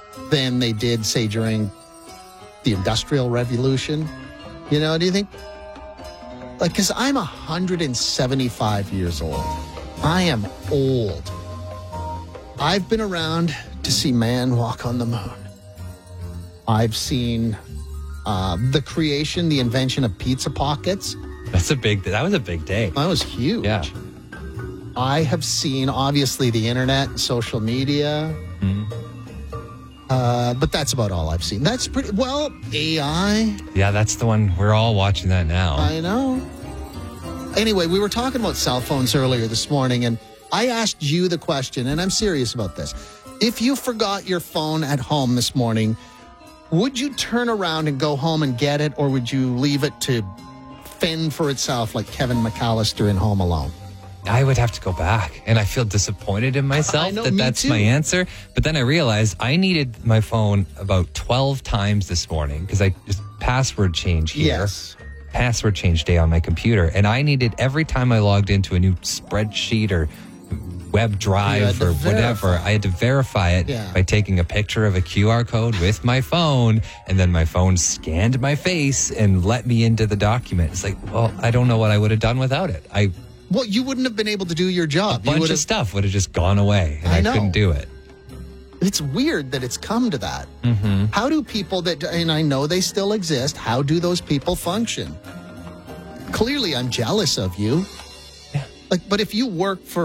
than they did, say, during the Industrial Revolution? You know, do you think? Like, because I'm 175 years old. I am old. I've been around to see man walk on the moon. I've seen the creation, the invention of pizza pockets. That was a big day. That was huge. Yeah. I have seen, obviously, the internet and social media. But that's about all I've seen. That's pretty, well, AI. Yeah, that's the one. We're all watching that now. I know. Anyway, we were talking about cell phones earlier this morning, and I asked you the question, and I'm serious about this. If you forgot your phone at home this morning, would you turn around and go home and get it, or would you leave it to fend for itself like Kevin McAllister in Home Alone? I would have to go back, and I feel disappointed in myself I know, that me that's too. my answer. But then I realized I needed my phone about 12 times this morning because I just password change here. Yes. Password change day on my computer. And I needed every time I logged into a new spreadsheet or web drive or whatever, I had to verify it by taking a picture of a QR code with my phone, and then my phone scanned my face and let me into the document. It's like, well, I don't know what I would have done without it. Well, you wouldn't have been able to do your job. A bunch of stuff would have just gone away, and I couldn't do it. It's weird that it's come to that. Mm-hmm. How do people that, and I know they still exist, how do those people function? Clearly, I'm jealous of you. Yeah. Like, but if you work for